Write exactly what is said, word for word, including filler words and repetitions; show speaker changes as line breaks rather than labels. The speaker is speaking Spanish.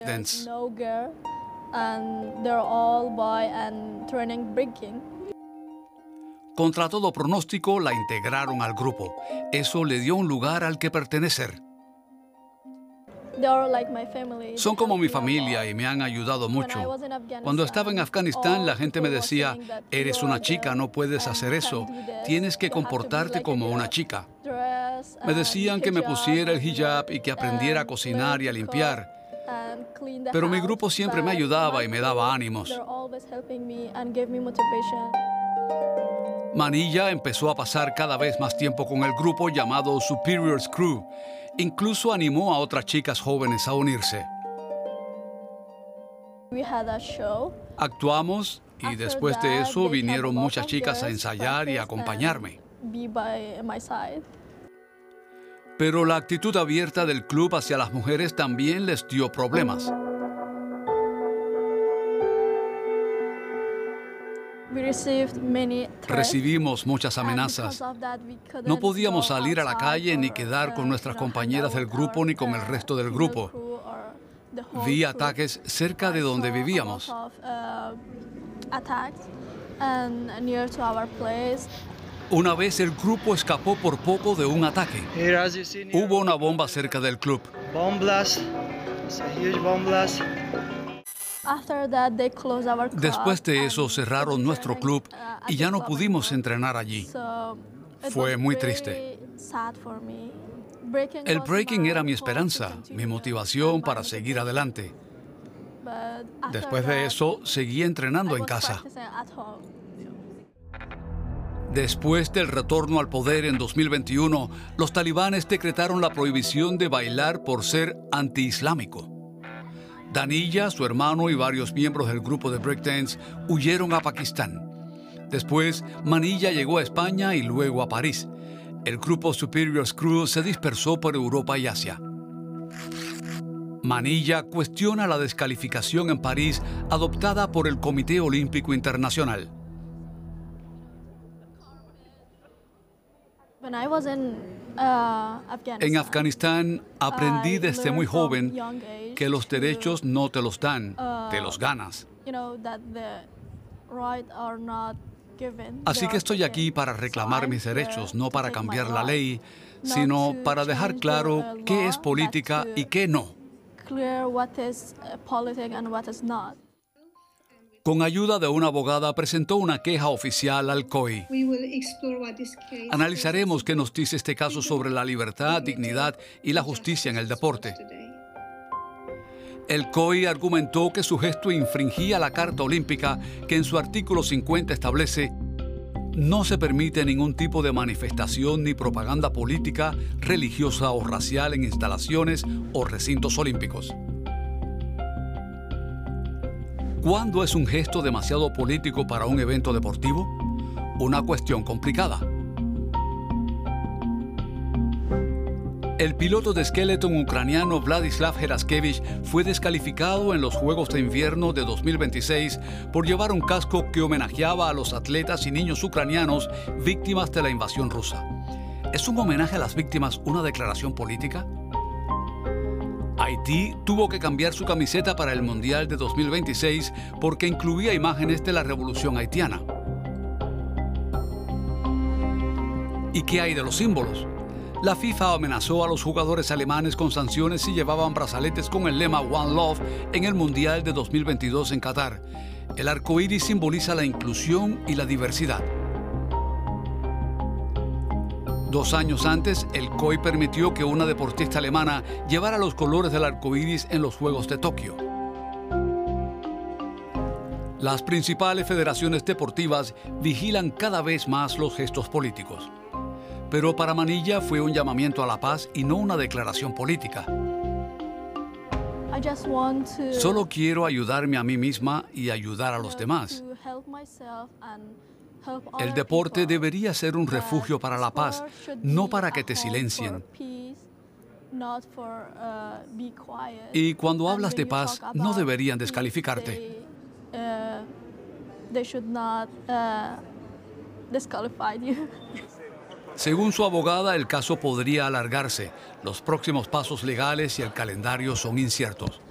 Dance.
No girl, and they're all boy and training breaking.
Contra todo pronóstico, la integraron al grupo. Eso le dio un lugar al que pertenecer.
They're like my family.
Son como mi familia y me han ayudado mucho. Cuando estaba en Afganistán, la gente me decía, eres una chica, no puedes hacer eso. Tienes que comportarte como una chica. Me decían que me pusiera el hijab y que aprendiera a cocinar y a limpiar. Pero mi grupo siempre me ayudaba y me daba ánimos. Manilla empezó a pasar cada vez más tiempo con el grupo llamado Superior's Crew. Incluso animó a otras chicas jóvenes a unirse. Actuamos y después de eso vinieron muchas chicas a ensayar y a acompañarme. Pero la actitud abierta del club hacia las mujeres también les dio problemas. Recibimos muchas amenazas. No podíamos salir a la calle ni quedar con nuestras compañeras del grupo ni con el resto del grupo. Vi ataques cerca de donde vivíamos. Una vez el grupo escapó por poco de un ataque. Hubo una bomba cerca del club. Después de eso cerraron nuestro club y ya no pudimos entrenar allí. Fue muy triste. El breaking era mi esperanza, mi motivación para seguir adelante. Después de eso, seguí entrenando en casa. Después del retorno al poder en dos mil veintiuno, los talibanes decretaron la prohibición de bailar por ser antiislámico. Danilla, su hermano y varios miembros del grupo de breakdance huyeron a Pakistán. Después, Manilla llegó a España y luego a París. El grupo Superior's Crew se dispersó por Europa y Asia. Manilla cuestiona la descalificación en París adoptada por el Comité Olímpico Internacional. En Afganistán aprendí desde muy joven que los derechos no te los dan, te los ganas. Así que estoy aquí para reclamar mis derechos, no para cambiar la ley, sino para dejar claro qué es política y qué no. Con ayuda de una abogada, presentó una queja oficial al C O I. Analizaremos qué nos dice este caso sobre la libertad, dignidad y la justicia en el deporte. El C O I argumentó que su gesto infringía la Carta Olímpica, que en su artículo cincuenta establece: no se permite ningún tipo de manifestación ni propaganda política, religiosa o racial en instalaciones o recintos olímpicos. ¿Cuándo es un gesto demasiado político para un evento deportivo? Una cuestión complicada. El piloto de skeleton ucraniano Vladislav Geraskevich fue descalificado en los Juegos de Invierno de dos mil veintiséis por llevar un casco que homenajeaba a los atletas y niños ucranianos víctimas de la invasión rusa. ¿Es un homenaje a las víctimas una declaración política? Haití tuvo que cambiar su camiseta para el Mundial de dos mil veintiséis porque incluía imágenes de la revolución haitiana. ¿Y qué hay de los símbolos? La FIFA amenazó a los jugadores alemanes con sanciones si llevaban brazaletes con el lema One Love en el Mundial de dos mil veintidós en Qatar. El arco iris simboliza la inclusión y la diversidad. Dos años antes, el C O I permitió que una deportista alemana llevara los colores del arco iris en los Juegos de Tokio. Las principales federaciones deportivas vigilan cada vez más los gestos políticos. Pero para Manilla fue un llamamiento a la paz y no una declaración política. Solo quiero ayudarme a mí misma y ayudar a los demás. El deporte debería ser un refugio para la paz, no para que te silencien. Y cuando hablas de paz, no deberían descalificarte. Según su abogada, el caso podría alargarse. Los próximos pasos legales y el calendario son inciertos.